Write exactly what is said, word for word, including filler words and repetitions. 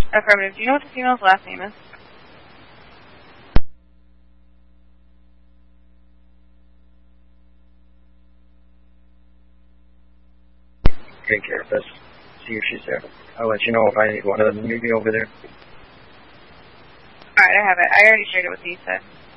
Affirmative. Do you know what the female's last name is? Take care of this. See if she's there. I'll let you know if I need one of them to meet me over there. Alright, I have it. I already shared it with you, so.